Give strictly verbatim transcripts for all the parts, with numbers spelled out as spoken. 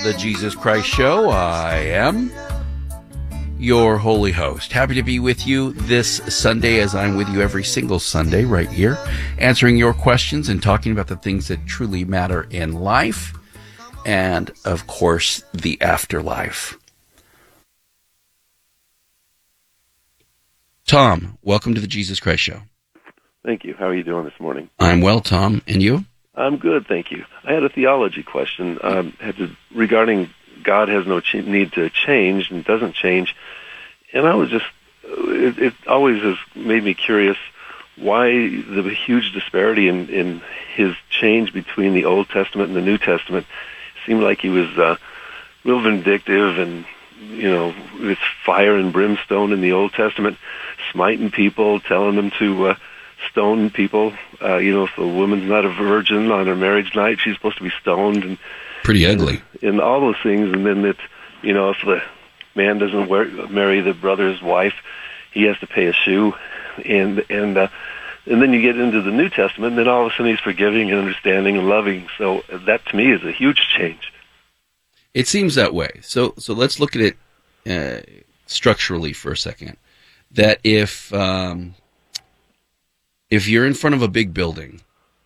the Jesus Christ Show. I am your holy host. Happy to be with you this Sunday, as I'm with you every single Sunday right here, answering your questions and talking about the things that truly matter in life and, of course, the afterlife. Tom, welcome to the Jesus Christ Show. Thank you. How are you doing this morning? I'm well, Tom. And you? I'm good, thank you. I had a theology question um, had to, regarding God has no ch- need to change and doesn't change. And I was just, it, it always has made me curious why the huge disparity in, in his change between the Old Testament and the New Testament. It seemed like he was uh, real vindictive and, you know, with fire and brimstone in the Old Testament, smiting people, telling them to uh, stone people. Uh, you know, if a woman's not a virgin on her marriage night, she's supposed to be stoned. And pretty ugly. And, and all those things. And then that, you know, if the man doesn't wear, marry the brother's wife, he has to pay a shoe. And and uh, and then you get into the New Testament, and then all of a sudden he's forgiving and understanding and loving. So that, to me, is a huge change. It seems that way. So so let's look at it uh, structurally for a second. That if um, if you're in front of a big building,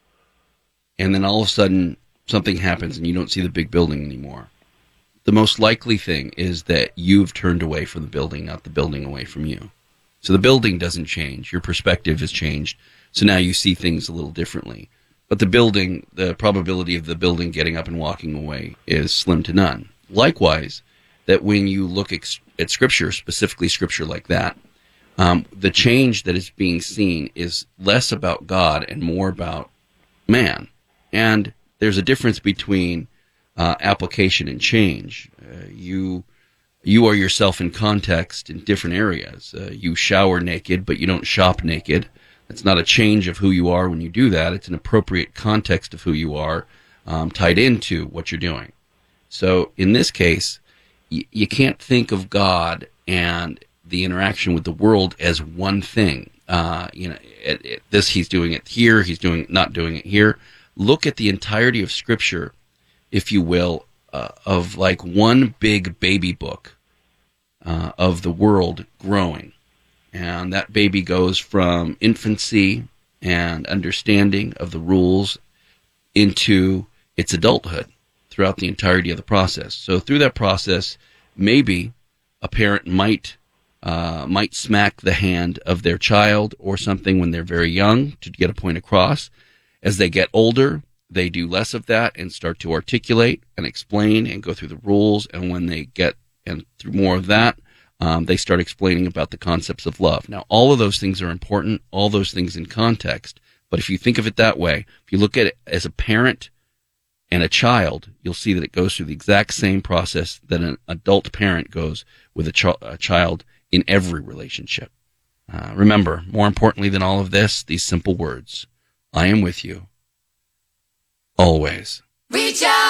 and then all of a sudden something happens and you don't see the big building anymore, the most likely thing is that you've turned away from the building, not the building away from you. So the building doesn't change. Your perspective has changed. So now you see things a little differently. But the building, the probability of the building getting up and walking away is slim to none. Likewise, that when you look at, at Scripture, specifically Scripture like that, um, the change that is being seen is less about God and more about man. And there's a difference between uh, application and change. Uh, you you are yourself in context in different areas. Uh, you shower naked, but you don't shop naked. It's not a change of who you are when you do that. It's an appropriate context of who you are um, tied into what you're doing. So in this case, y- you can't think of God and the interaction with the world as one thing. Uh, you know, it, it, this he's doing it here, he's doing not doing it here. Look at the entirety of Scripture, if you will, uh, of like one big baby book uh, of the world growing. And that baby goes from infancy and understanding of the rules into its adulthood throughout the entirety of the process. So through that process, maybe a parent might uh, might smack the hand of their child or something when they're very young to get a point across. As they get older, they do less of that and start to articulate and explain and go through the rules. And when they get and through more of that, Um, they start explaining about the concepts of love. Now, all of those things are important, all those things in context. But if you think of it that way, if you look at it as a parent and a child, you'll see that it goes through the exact same process that an adult parent goes with a, ch- a child in every relationship. Uh, remember, more importantly than all of this, these simple words: I am with you always. Reach out!